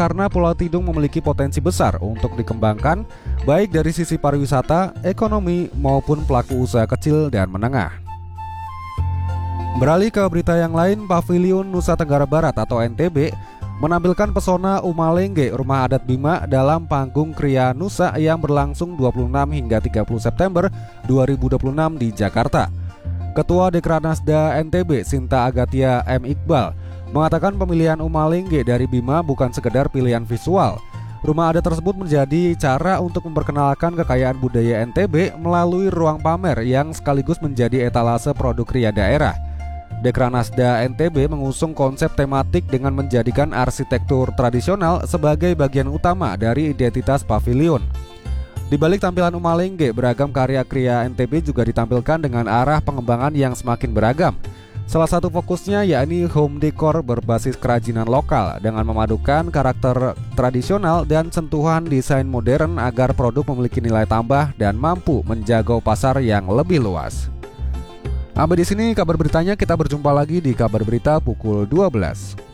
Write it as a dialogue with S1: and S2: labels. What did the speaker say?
S1: karena Pulau Tidung memiliki potensi besar untuk dikembangkan, baik dari sisi pariwisata, ekonomi, maupun pelaku usaha kecil dan menengah. Beralih ke berita yang lain, Pavilion Nusa Tenggara Barat atau NTB menampilkan pesona Umalengge, rumah adat Bima dalam panggung Kriya Nusa yang berlangsung 26 hingga 30 September 2026 di Jakarta. Ketua Dekranasda NTB Sinta Agatia M. Iqbal mengatakan pemilihan Umalengge dari Bima bukan sekedar pilihan visual. Rumah adat tersebut menjadi cara untuk memperkenalkan kekayaan budaya NTB melalui ruang pamer yang sekaligus menjadi etalase produk kriya daerah. Dekranasda NTB mengusung konsep tematik dengan menjadikan arsitektur tradisional sebagai bagian utama dari identitas pavilion. Di balik tampilan Umalengge, beragam karya kriya NTB juga ditampilkan dengan arah pengembangan yang semakin beragam. Salah satu fokusnya yakni home decor berbasis kerajinan lokal dengan memadukan karakter tradisional dan sentuhan desain modern agar produk memiliki nilai tambah dan mampu menjangkau pasar yang lebih luas. Sampai di sini kabar beritanya, kita berjumpa lagi di kabar berita pukul 12.